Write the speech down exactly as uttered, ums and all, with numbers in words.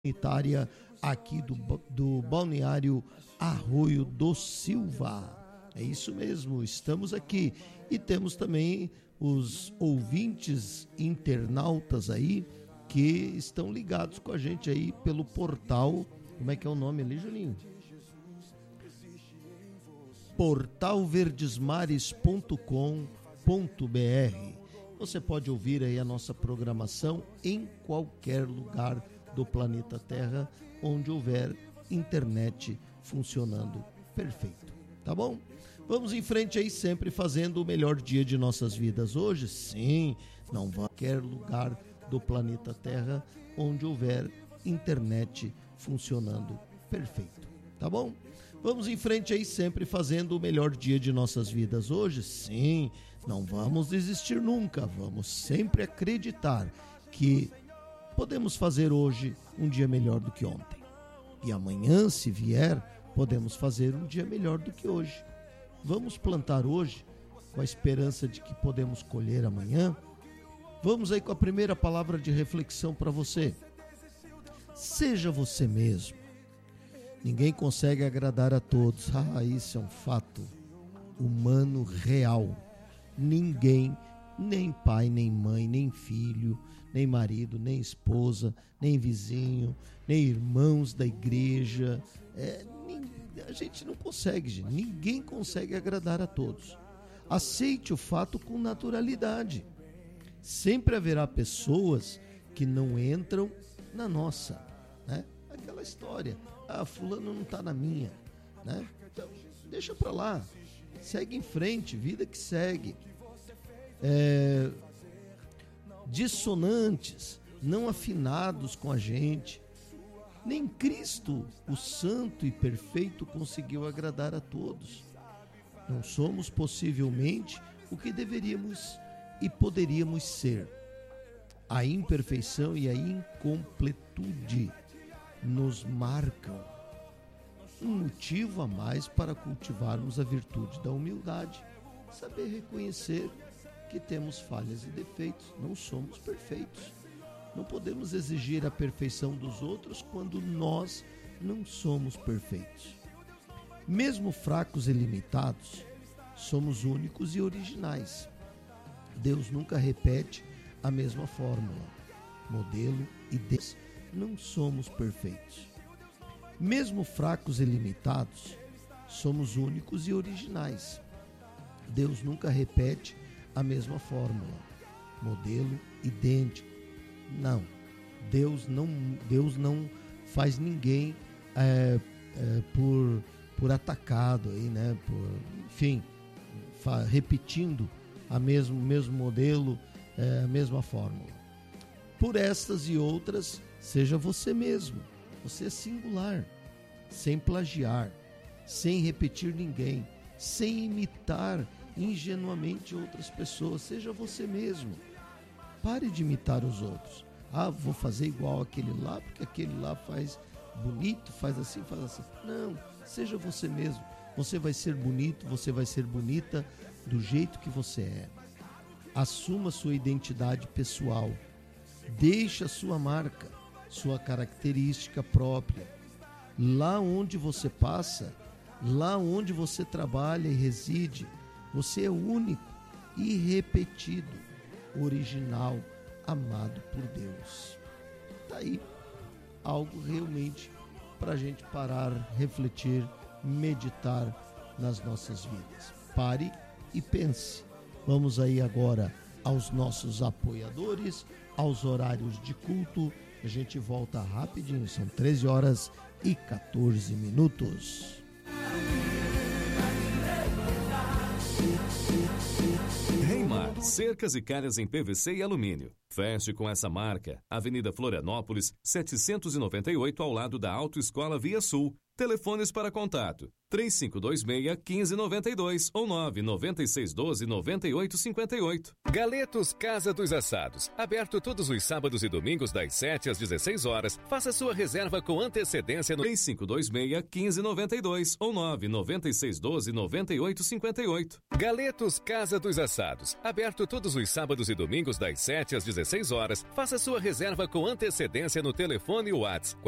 comunitária aqui do, do Balneário Arroio do Silva. É isso mesmo, estamos aqui e temos também os ouvintes internautas aí que estão ligados com a gente aí pelo portal, como é que é o nome ali, Juninho? portal verdesmares ponto com ponto b r. Você pode ouvir aí a nossa programação em qualquer lugar do planeta Terra, onde houver internet funcionando perfeito, tá bom? Vamos em frente aí, sempre fazendo o melhor dia de nossas vidas. Hoje, sim, não vai a qualquer lugar do planeta Terra, onde houver internet funcionando perfeito, tá bom? Vamos em frente aí, sempre fazendo o melhor dia de nossas vidas. Hoje, sim, não vamos desistir nunca, vamos sempre acreditar que podemos fazer hoje um dia melhor do que ontem. E amanhã, se vier, podemos fazer um dia melhor do que hoje. Vamos plantar hoje com a esperança de que podemos colher amanhã. Vamos aí com a primeira palavra de reflexão para você. Seja você mesmo. Ninguém consegue agradar a todos. Ah, isso é um fato humano real. Ninguém, nem pai, nem mãe, nem filho, nem marido, nem esposa, nem vizinho, nem irmãos da igreja. É, a gente não consegue, gente. Ninguém consegue agradar a todos. Aceite o fato com naturalidade. Sempre haverá pessoas que não entram na nossa, né? Aquela história, ah, fulano não está na minha, né? Então, deixa para lá, segue em frente, vida que segue. É, dissonantes, não afinados com a gente, nem Cristo, o santo e perfeito, conseguiu agradar a todos. Não somos possivelmente o que deveríamos e poderíamos ser. A imperfeição e a incompletude nos marcam. Um motivo a mais para cultivarmos a virtude da humildade, saber reconhecer que temos falhas e defeitos, não somos perfeitos. Não podemos exigir a perfeição dos outros quando nós não somos perfeitos. Mesmo fracos e limitados, somos únicos e originais. Deus nunca repete a mesma fórmula, modelo e Deus. Não somos perfeitos. Mesmo fracos e limitados, somos únicos e originais. Deus nunca repete a mesma fórmula, modelo idêntico. Não. Deus não, Deus não faz ninguém é, é, por, por atacado, aí, né? Por, enfim, fa, repetindo a mesmo, mesmo modelo, é, a mesma fórmula. Por estas e outras, seja você mesmo, você é singular, sem plagiar, sem repetir ninguém, sem imitar ingenuamente outras pessoas, seja você mesmo. Pare de imitar os outros. Ah, vou fazer igual aquele lá, porque aquele lá faz bonito, faz assim, faz assim. Não, seja você mesmo. Você vai ser bonito, você vai ser bonita do jeito que você é. Assuma sua identidade pessoal. Deixe a sua marca, sua característica própria. Lá onde você passa, lá onde você trabalha e reside, você é único, irrepetido, original, amado por Deus. Está aí algo realmente para a gente parar, refletir, meditar nas nossas vidas. Pare e pense. Vamos aí agora aos nossos apoiadores, aos horários de culto. A gente volta rapidinho, são treze horas e quatorze minutos. Reimar, cercas e calhas em P V C e alumínio. Feche com essa marca. Avenida Florianópolis, setecentos e noventa e oito, ao lado da Autoescola Via Sul. Telefones para contato: três cinco dois seis, um cinco nove dois ou nove nove seis um dois, nove oito cinco oito. Galetos Casa dos Assados. Aberto todos os sábados e domingos das sete às dezesseis horas. Faça sua reserva com antecedência no três cinco dois seis, um cinco nove dois ou nove nove seis um dois, nove oito cinco oito. Galetos Casa dos Assados. Aberto todos os sábados e domingos das sete às dezesseis horas. Faça sua reserva com antecedência no telefone WhatsApp